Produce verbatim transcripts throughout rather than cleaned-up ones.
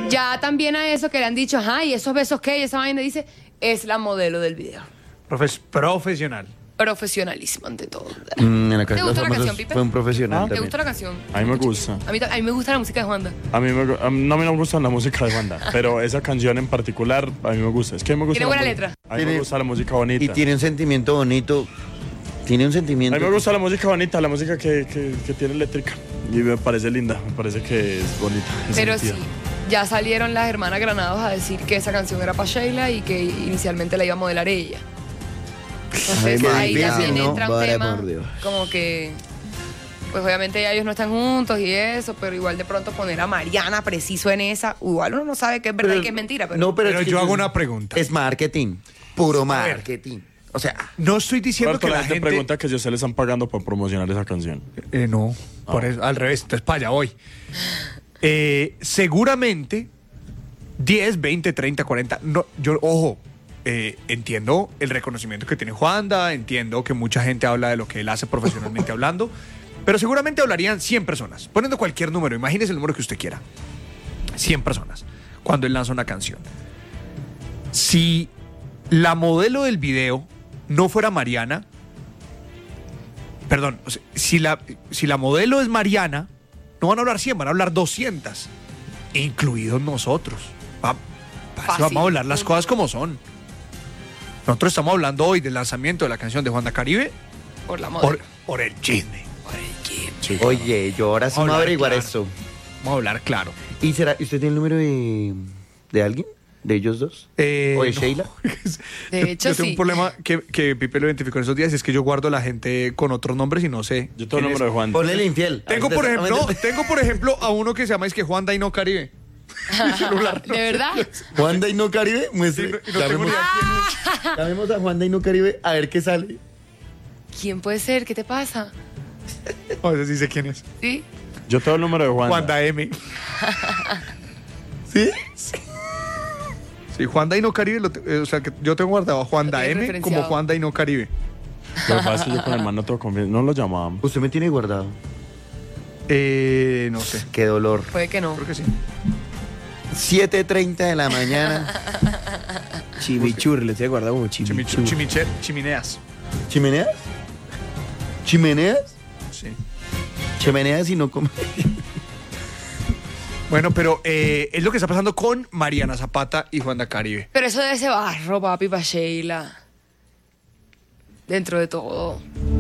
Ya también a eso que le han dicho, ajá, y esos besos que ella, esa vaina, dice, es la modelo del video. Profes- profesional. Profesionalísimo ante todo. Mm, en la casa ¿Te de gusta los la famosos canción, Pipe? fue un profesional ¿Ah? ¿Te también. gusta la canción? A mí me gusta. A mí, ta- a mí me gusta la música de Juanda. A mí, me, a mí no me gusta la música de Juanda, pero esa canción en particular a mí me gusta. Es que a mí me gusta. Tiene la buena mu- letra. A mí me Tiene- gusta la música bonita. Y tiene un sentimiento bonito. Tiene un A sentimiento. mí me gusta la música bonita, la música que, que, que tiene eléctrica. Y me parece linda, me parece que es bonita. es Pero sí, sentida. ya salieron las hermanas Granados a decir que esa canción era para Sheila y que inicialmente la iba a modelar ella. Entonces Ay, ahí mira, también no, entra un vale, tema por Dios. como que, pues obviamente ya ellos no están juntos y eso, pero igual de pronto poner a Mariana preciso en esa, igual uno no sabe qué es verdad Pero- y qué es mentira. Pero, No, pero, Pero es que yo hago una pregunta. Es marketing. Puro A ver. marketing. O sea, No estoy diciendo Roberto, que la la gente gente... pregunta que si se le están pagando por promocionar esa canción. Eh, no, por eso, al revés, entonces para allá voy. Eh, seguramente diez, veinte, treinta, cuarenta, no, yo, ojo, eh, entiendo el reconocimiento que tiene Juanda, entiendo que mucha gente habla de lo que él hace profesionalmente hablando, pero seguramente hablarían cien personas, poniendo cualquier número, imagínese el número que usted quiera, cien personas, cuando él lanza una canción. Si la modelo del video no fuera Mariana, perdón, o sea, si la, si la modelo es Mariana, no van a hablar cien, van a hablar doscientas, incluidos nosotros. Va- Fácil. vamos a hablar las cosas como son. Nosotros estamos hablando hoy del lanzamiento de la canción de Juanda Caribe por la moda. por, por el chisme. Sí, claro. oye, yo ahora sí me voy a Hablar averiguar claro. eso. Vamos a hablar claro. ¿Y será, usted tiene el número de, de alguien? ¿De ellos dos? Eh, ¿O de no. Sheila? De yo, hecho, yo tengo sí. un problema que, que Pipe lo identificó en esos días, y es que yo guardo a la gente con otros nombres y no sé. Yo tengo el quién número es. de Juan. Ponle el infiel. Tengo por ejemplo, no, tengo por ejemplo a uno que se llama es que Juan Daino Caribe. ¿De verdad? Juan Daino Caribe, muestre. Y no- y no tengo llamemos, ni- llamemos a Juan Daino Caribe a ver qué sale. ¿Quién puede ser? ¿Qué te pasa? A veces sí sé quién es. ¿Sí? Yo tengo el número de Juan. Juanda M. ¿Sí? Sí, Juan Daino Caribe, lo te- eh, o sea, que yo tengo guardado a Juanda Lo tienes M como referenciado. Juan Daino Caribe. Lo que pasa es que yo con el man no tengo confianza. No lo llamábamos. Usted me tiene guardado. Eh, no sé, Qué dolor. Puede que no. creo que sí. siete treinta de la mañana. Chimichurri, le estoy guardado como Chimiche- chimichurri. chimiche- chimeneas. ¿Chimeneas? ¿Chimeneas? Sí. Chimeneas y no come. Bueno, pero eh, es lo que está pasando con Mariana Zapata y Juanda Caribe. Pero eso debe ser barro, papi, para Sheila. Dentro de todo.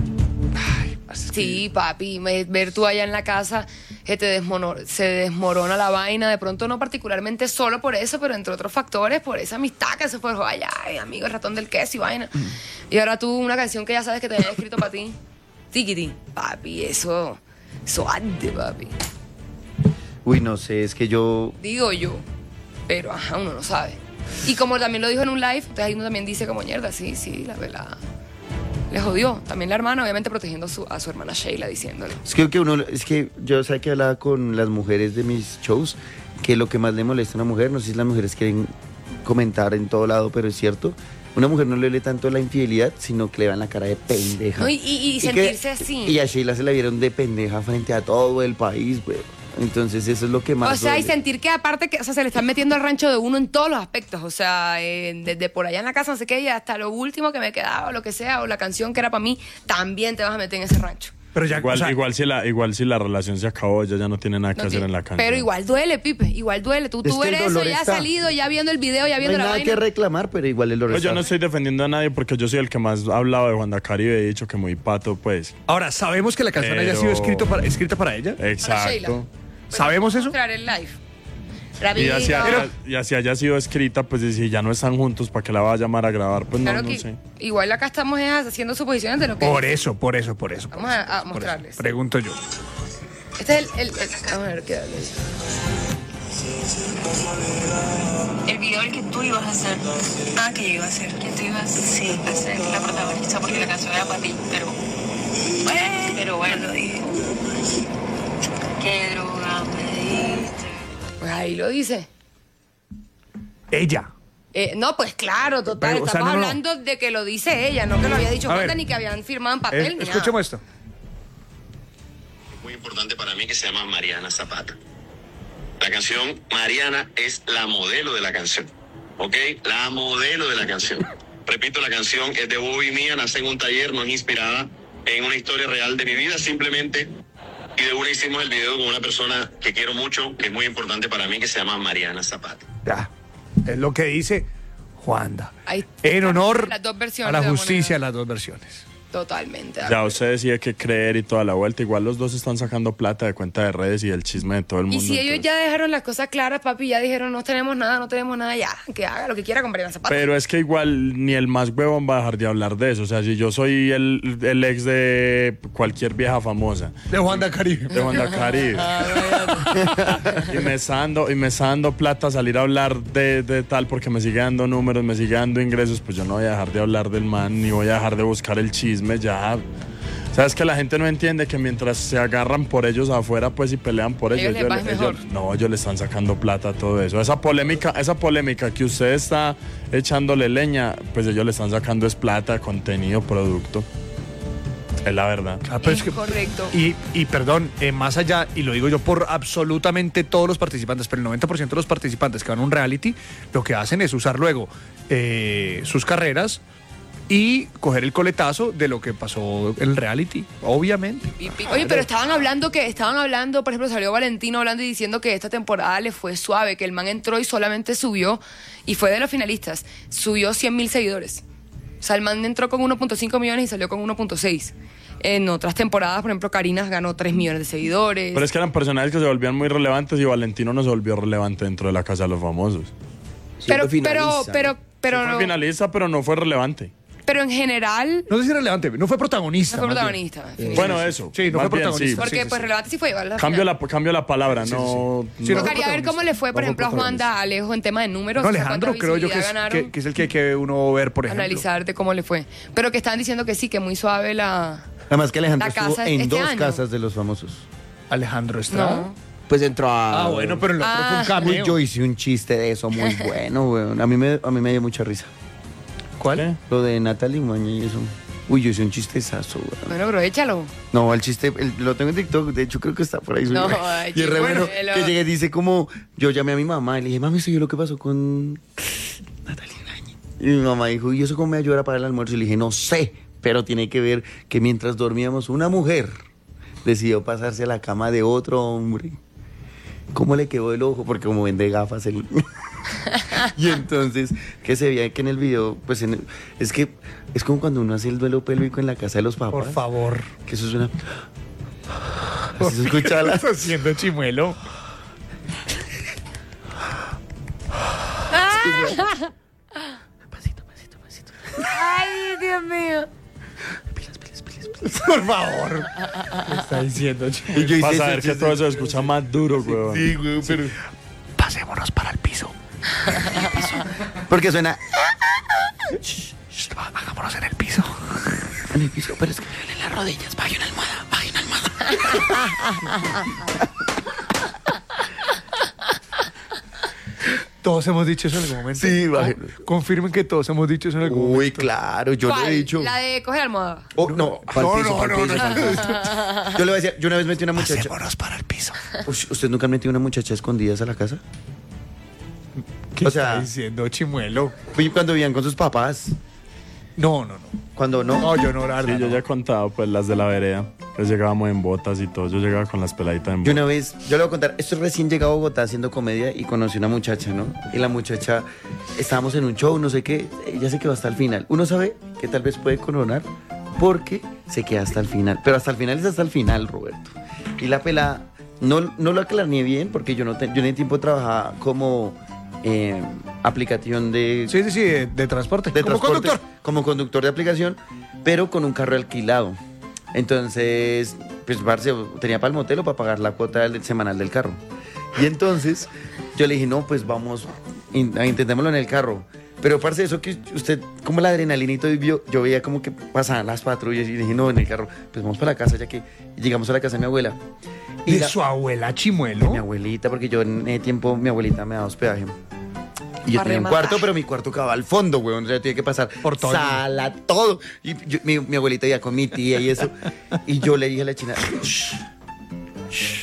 Sí, papi, me- ver tú allá en la casa que te desmono- se desmorona la vaina, de pronto no particularmente solo por eso, pero entre otros factores, por esa amistad que se forjó allá, ay, amigo, el ratón del queso y vaina. Y ahora tú, una canción que ya sabes que te había escrito para ti, tiquiti, papi, eso, eso arde, papi. Uy, no sé, es que yo. Digo yo, pero ajá, uno no sabe. Y como también lo dijo en un live, entonces ahí uno también dice como mierda, sí, sí, la verdad. Le jodió. También la hermana, obviamente protegiendo a su, a su hermana Sheila, diciéndole. Es que, que uno, es que yo sé que hablaba con las mujeres de mis shows, que lo que más le molesta a una mujer, no sé si las mujeres quieren comentar en todo lado, pero es cierto, una mujer no le lee tanto la infidelidad, sino que le van la cara de pendeja. No, y, y- y que- sentirse así. Y a Sheila se la vieron de pendeja frente a todo el país, güey. Entonces eso es lo que más O sea, y duele. sentir que aparte que, o sea, se le están metiendo al rancho de uno en todos los aspectos. O sea, eh, desde por allá en la casa, no sé qué, y hasta lo último que me quedaba, o lo que sea, o la canción que era para mí, también te vas a meter en ese rancho. Pero ya, Igual, o sea, igual, si la, igual si la relación se acabó, ella ya no tiene nada que No hacer tiene- en la cancha. Pero igual duele, Pipe, igual duele. Tú, Es tú que el eres eso, dolor ya has está. salido, ya viendo el video, ya No hay viendo la nada vaina. que reclamar, pero igual el dolor Pues yo está. no estoy defendiendo a nadie porque yo soy el que más ha hablado de Juanda Caribe. He dicho que muy pato, pues. ahora, ¿sabemos que la canción haya Pero- sido escrito para, escrita para ella? Sheila. Exacto. ¿Sabemos eso? Mostrar el live. Y Rapidito. así, haya, y así haya sido escrita, pues y si ya no están juntos, ¿para qué la va a llamar a grabar? Pues no, Claro no que sé. igual acá estamos es haciendo suposiciones de lo que Por eso, por eso, por eso. por Vamos a- eso, a por mostrarles. eso. Pregunto yo. Este es el, el- el- vamos a ver qué dale. El video el que tú ibas a hacer. Ah, que yo iba a hacer. Que tú ibas sí, a ser la protagonista porque la canción era para ti, pero. Bueno, pero bueno, lo dije. Qué droga me diste. Pues ahí lo dice. Ella. Eh, no, pues claro, total. Pero, o sea, Estamos no, no. hablando de que lo dice ella, no que lo había dicho A Juanda ver. ni que habían firmado en papel. Eh, ni nada. escuchemos esto. Muy importante para mí que se llama Mariana Zapata. La canción Mariana es la modelo de la canción, ¿ok? La modelo de la canción. Repito, la canción es de Bobby y mía, nace en un taller, no es inspirada en una historia real de mi vida, simplemente, y de una hicimos el video con una persona que quiero mucho, que es muy importante para mí, que se llama Mariana Zapata. Ya, es lo que dice Juanda. Ahí En honor las dos versiones a la de la justicia, moneda. las dos versiones. Totalmente. Ya usted decide qué creer y toda la vuelta. Igual los dos están sacando plata de cuenta de redes y del chisme de todo el mundo. Y si ellos entonces- ya dejaron las cosas claras, papi, ya dijeron no tenemos nada, no tenemos nada, ya, que haga lo que quiera con Mariana Zapata. Pero es que igual ni el más huevón va a dejar de hablar de eso. O sea, si yo soy el, el ex de cualquier vieja famosa, De Juanda Caribe. de Honda Caribe, y me está dando, y me está dando plata a salir a hablar de, de tal porque me sigue dando números, me sigue dando ingresos, pues yo no voy a dejar de hablar del man, ni voy a dejar de buscar el chisme ya. Sabes que la gente no entiende que mientras se agarran por ellos afuera, pues y pelean por ellos, Ellos les va ellos- mejor. ellos- no, ellos le están sacando plata a todo eso. Esa polémica, esa polémica que usted está echándole leña, pues ellos le están sacando es plata, contenido, producto. Es la verdad. Ah, pero Es es que- correcto. Y, y perdón, eh, más allá, y lo digo yo por absolutamente todos los participantes, pero el noventa por ciento de los participantes que van a un reality, lo que hacen es usar luego eh, sus carreras y coger el coletazo de lo que pasó en el reality, obviamente. Pi, pi. Oye, pero estaban hablando que, estaban hablando, por ejemplo, salió Valentino hablando y diciendo que esta temporada le fue suave, que el man entró y solamente subió, y fue de los finalistas, subió cien mil seguidores. O sea, el man entró con uno punto cinco millones y salió con uno punto seis. En otras temporadas, por ejemplo, Karina ganó tres millones de seguidores. Pero es que eran personajes que se volvían muy relevantes y Valentino no se volvió relevante dentro de la Casa de los Famosos. pero, Siempre pero, finaliza, pero, ¿no? pero, Sí fue no- finalista, pero no fue relevante. pero en general, No sé si es relevante, no fue protagonista. no fue más bien. protagonista. Bueno, eso. Sí, no más fue bien, protagonista. sí. Porque, sí, sí, pues, sí. relevante sí fue igual. a la Cambio final. la, cambio la palabra, Sí, no. sí, sí. no- Sí, Yo no fue quería ver cómo le fue, por No fue ejemplo, a Juanda protagonista. Alejo en tema de números. No, o sea, Alejandro cuánta creo yo que es, visibilidad ganaron. que, que es el que hay que uno ver, por ejemplo. Analizar de cómo le fue. Pero que estaban diciendo que sí, que muy suave la... Además que Alejandro La estuvo casa en este dos año. casas de los famosos. Alejandro Estrada. No. Pues entró a... Ah, bueno, pero el otro Ah. fue un Uy, cameo. yo hice un chiste de eso muy bueno, weón. A mí me, a mí me dio mucha risa. ¿Cuál? Lo de Natalie Maña y eso. Uy, yo hice un chistezazo, weón. Bueno, pero échalo. No, el chiste, el- lo tengo en TikTok, de hecho creo que está por ahí. No, subido. ay, y es re bueno, bueno el- que llegué y dice como, yo llamé a mi mamá y le dije, mami, ¿soy yo lo que pasó con Natalie Maña? Y mi mamá dijo, ¿y eso cómo me ayuda para el almuerzo? Y le dije, no sé, pero tiene que ver que mientras dormíamos una mujer decidió pasarse a la cama de otro hombre. ¿Cómo le quedó el ojo? Porque como vende gafas el... Y entonces, que se veía que en el video, pues en el- es que es como cuando uno hace el duelo pélvico en la casa de los papás. Por favor. Que eso suena... Así se escucha la... Estás haciendo chimuelo. Pasito, pasito, pasito. Ay, Dios mío. Pilas, pilas, pilas, pilas. Por favor. ¿Qué está diciendo chimuelo? Y yo hice Vas a ese ver que chiste. todo eso se escucha más duro, weón. Sí, güey, pero... Pasémonos para el piso. Porque suena... Shh, hagámonos en el piso. En el piso, pero es que me duelen las rodillas. Baje una almohada, baje una almohada. Todos hemos dicho eso en algún momento. Sí, ¿No? baje. Confirmen que todos hemos dicho eso en algún Uy, momento. claro, yo ¿Cuál? le he dicho... La de coger almohada. Oh, no, pa'l No, piso, no, pa'l no, piso, no. pa'l piso. Yo le voy a decir, yo una vez metí una muchacha... Pasémonos para el piso. Uy, ¿usted nunca han metido una muchacha escondidas a la casa? ¿Qué O sea- está diciendo chimuelo? Oye, cuando vivían con sus papás. No, no, no. Cuando no. No, yo no, la Sí, verdad. yo no. ya he contado, pues, las de la vereda. Pues llegábamos en botas y todo. Yo llegaba con las peladitas en Yo botas. una vez, yo le voy a contar, esto es recién llegado a Bogotá haciendo comedia y conocí una muchacha, ¿no? Y la muchacha, estábamos en un show, no sé qué, ella se quedó hasta el final. Uno sabe que tal vez puede coronar porque se queda hasta el final. Pero hasta el final es hasta el final, Roberto. Y la pelada, no, no lo aclaré bien porque yo, no te- yo en el tiempo trabajaba como eh, aplicación de... Sí, sí, sí, de, de transporte. de Como transporte, conductor. como conductor de aplicación, pero con un carro alquilado. Entonces, pues, parce, tenía para el motel o para pagar la cuota del- semanal del carro. Y entonces, yo le dije, no, pues vamos, in- a intentémoslo en el carro. Pero, parce, eso que usted, como la adrenalina y todo, y vio, yo veía como que pasaban las patrullas y dije, no, en el carro, pues vamos para la casa, ya que llegamos a la casa de mi abuela. Y De la- su abuela de chimuelo. mi abuelita, porque yo en ese tiempo, mi abuelita me daba hospedaje. Y yo Pa' tenía un rematar. cuarto, pero mi cuarto quedaba al fondo, weón. O sea, tenía que pasar Por todo. sala, todo. Y yo- mi, mi abuelita ya con mi tía y eso. Y yo le dije a la china, "Shh, shh,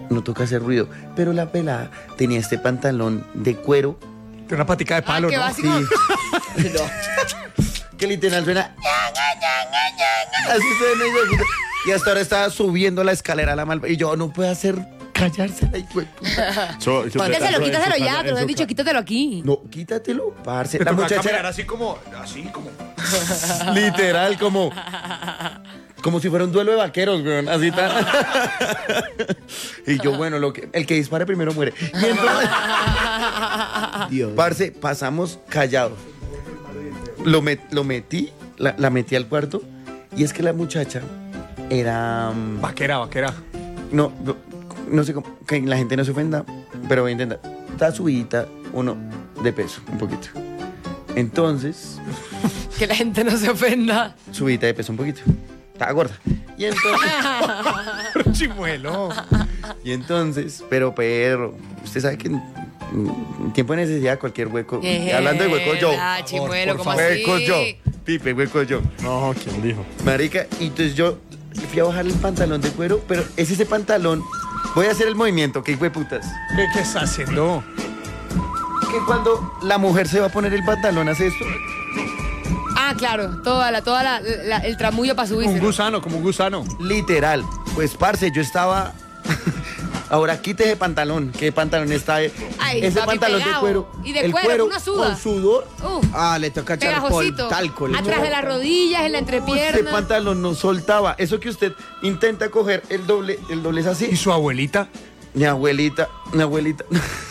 no toca hacer ruido. Pero la pelada tenía este pantalón de cuero. De una patica de palo, Ah, qué ¿no? básico. Sí. No. Que literal suena. Así suena. Y hasta ahora estaba subiendo la escalera a la malva. Y yo no puedo hacer callarse la hijo de puta. So- so- Quítaselo, en su quítaselo casa- ya, en te lo su he dicho, ca- quítatelo aquí. No, quítatelo, parce. Te La toca muchacha caminar era así como, así como. literal como. Como si fuera un duelo de vaqueros, weón. Así tan. Y yo, bueno, lo que, el que dispare primero muere. Y entonces, Dios. parce, pasamos callados. Lo, met- lo metí, la, la metí al cuarto. Y es que la muchacha era. mm, Vaquera, vaquera. No, no, no sé cómo. Que la gente no se ofenda, pero voy a intentar. Está subidita, uno de peso, un poquito. Entonces, Que la gente no se ofenda. subidita de peso un poquito. Estaba gorda. Y entonces. Chimuelo. Y entonces, pero perro, usted sabe que en, en tiempo de necesidad cualquier hueco. y hablando de hueco yo. Ah, chimuelo, por ¿cómo favor, así? Hueco yo. Pipe, hueco yo. No, ¿quién dijo? Marica, y entonces yo fui a bajar el pantalón de cuero, pero es ese pantalón. Voy a hacer el movimiento, que hijo de putas. ¿Qué, qué está haciendo? Que cuando la mujer se va a poner el pantalón hace esto. Ah, claro, toda la, toda la, la- el tramullo para subirse. Un gusano, como un gusano. Literal. Pues, parce, yo estaba. Ahora quite ese pantalón. ¿Qué pantalón está? ahí? Ay, ese papi, pantalón pegado. de cuero. Y de el cuero, uno suda. con sudor. Uf, Ah, le toca echar pol, pegajosito. talco. le- Atrás de las rodillas, en la Ese entrepierna. pantalón no soltaba. Eso que usted intenta coger, el doble, el doble es ¿Y así. su abuelita? Mi abuelita, mi abuelita.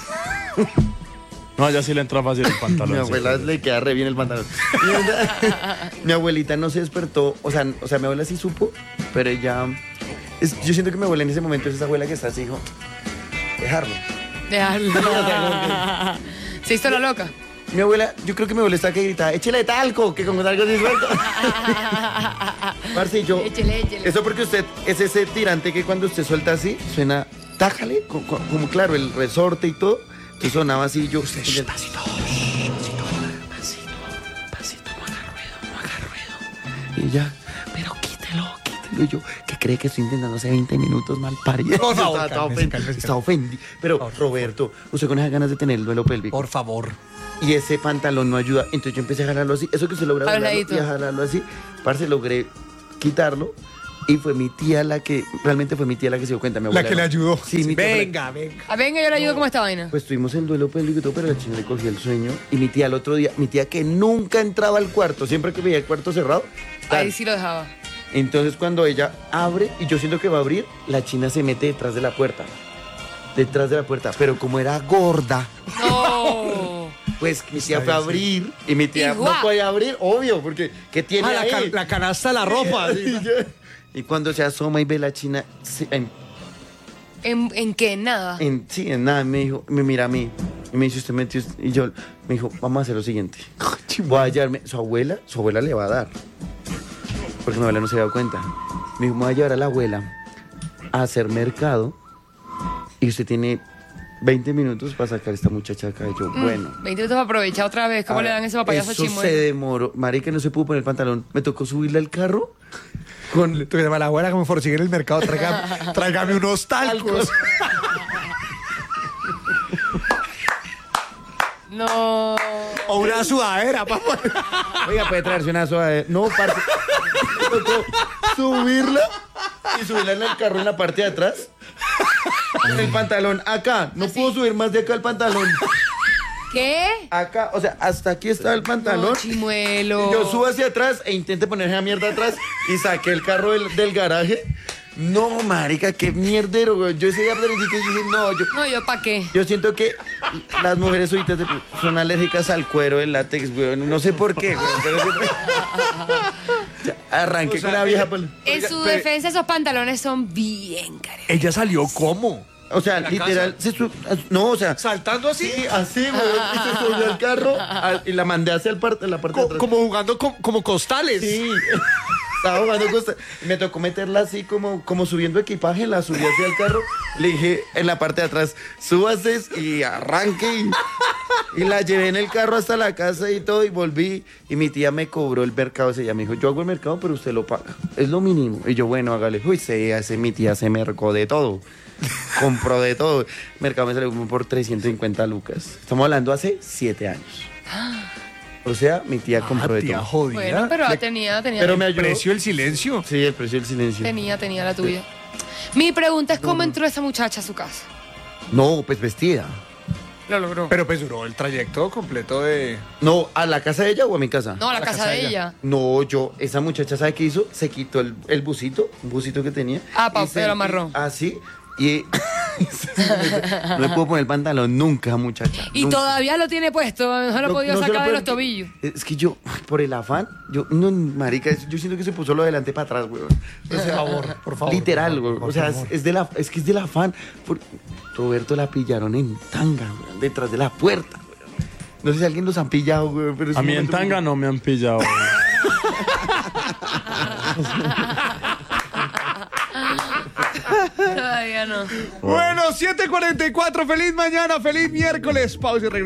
No, ya sí le entra fácil el pantalón. Mi sí, abuela sí. le queda re bien el pantalón. Mi, mi abuelita no se despertó. O sea, o sea, mi abuela sí supo, pero ella. es- yo siento que mi abuela en ese momento es esa abuela que está así, hijo. Dejarlo. Dejarlo. Se hizo la loca. Mi abuela, yo creo que mi abuela está que grita, échele talco, que con talco sí suelto. Parce, yo. Échele, échele. Eso porque usted es ese tirante que cuando usted suelta así, suena, tájale, co- co- como, claro, el resorte y todo. Entonces sonaba así, yo. Usted, pasito, pasito, pasito, pasito, no haga ruido, no haga ruido. Y ya, pero quítelo, quítelo. Y yo, que cree que estoy intentando hace veinte minutos mal parido. Por favor, Estaba- estaba cálmese, ofen- cálmese, estaba ofendido. Pero, Roberto, usted con esas ganas de tener el duelo pélvico. Por favor. Y ese pantalón no ayuda. Entonces yo empecé a jalarlo así. Eso que usted logra Al jalarlo ladito. y a jalarlo así. Parce, logré quitarlo. Y fue mi tía la que, realmente fue mi tía la que se dio cuenta. Mi La abuela que le no. ayudó. Sí, mi tía fue la- Venga, venga. Ah, venga, yo le ayudo con esta vaina. Pues tuvimos el duelo pélvico y todo, pero la china le cogió el sueño. Y mi tía el otro día, mi tía que nunca entraba al cuarto, siempre que veía el cuarto cerrado. tal. Ahí sí lo dejaba. Entonces cuando ella abre y yo siento que va a abrir, la china se mete detrás de la puerta. Detrás de la puerta. Pero como era gorda, No. pues mi tía fue a abrir y mi tía Y no guau. podía abrir, obvio, porque ¿qué tiene Ah, la, ahí? ca- la canasta de la ropa. Y, así. yo- y cuando se asoma y ve la china, se- en, ¿En, en qué? Nada. en- sí, en nada, me dijo, me mira a mí y me dice, usted metió, y yo, me dijo, vamos a hacer lo siguiente. Voy a llevarme, su abuela, su abuela le va a dar, porque mi abuela no se había dado cuenta. Me dijo, me voy a llevar a la abuela a hacer mercado y usted tiene veinte minutos para sacar a esta muchacha acá. Y yo, bueno. veinte minutos para aprovechar otra vez. ¿Cómo le dan ese papayazo Eso chimuelo? se demoró. Marica, no se pudo poner el pantalón. Me tocó subirle al carro con... Tú llamas a la abuela como por seguir el mercado. Tráigame, tráigame unos talcos. No. O una sudadera, papá. Oiga, puede traerse una suave. No, parte. Me tocó subirla y subirla en el carro en la parte de atrás. Con el pantalón acá. No puedo subir más de acá el pantalón. ¿Qué? Acá, o sea, hasta aquí estaba el pantalón. No, chimuelo. Y yo subo hacia atrás e intenté poner esa mierda atrás y saqué el carro del, del garaje. No, marica, qué mierdero, güey. Yo ese día aprendí que dije, no, yo... No, ¿yo para qué? Yo siento que las mujeres ahorita son alérgicas al cuero, el látex, güey. No sé por qué, güey. Pero siempre... Ya, arranqué O sea, con la vieja. eh, pues. En su pero- defensa, esos pantalones son bien caros. Ella salió como. O sea, ¿La literal. se su- No, o sea. Saltando así. Sí, así, güey. Y se subió al carro al- y la mandé hacia el parte, la parte de Co- atrás. como jugando co- como costales. Sí. Estaba jugando costa. Me tocó meterla así como, como subiendo equipaje, la subí hacia el carro. Le dije en la parte de atrás, súbase y arranque. Y, Y la llevé en el carro hasta la casa y todo, y volví. Y mi tía me cobró el mercado. Ella me dijo, yo hago el mercado, pero usted lo paga. Es lo mínimo. Y yo, bueno, hágale. Uy, se hace, mi tía se mercó de todo. Compró de todo. El mercado me salió como por trescientos cincuenta lucas. Estamos hablando hace siete años. O sea, mi tía compró Ah, de tía todo. jodida. Bueno, pero Le- tenía, tenía. Pero me el ayudó. precio del silencio. Sí, el precio del silencio. Tenía, tenía la tuya. Mi pregunta es cómo entró esa muchacha a su casa. No, pues vestida. Lo logró. Pero pues duró el trayecto completo de... No, ¿a la casa de ella o a mi casa? No, a la, la casa, casa de de ella. No, yo, esa muchacha, ¿sabe qué hizo? Se quitó el, el busito, un busito que tenía. Ah, pa- y se- pero lo amarró. Así, y no me puedo poner el pantalón nunca, muchacha. Y nunca. todavía lo tiene puesto, no lo No- podía no se sacar lo de puedo- los tobillos. Es que yo, por el afán, yo, no, marica, es- yo siento que se puso lo delante para atrás, weón. O sea, Por favor, por favor, Literal, por favor, weón. por O sea, es, favor. es de la, es que es del afán. Por- Roberto la pillaron en tanga, weón, detrás de la puerta, weón. No sé si alguien los han pillado, weón, pero es A un mí en momento tanga muy- no me han pillado. Todavía no. Bueno, siete cuarenta y cuatro, feliz mañana, feliz miércoles. Pausa y regresamos.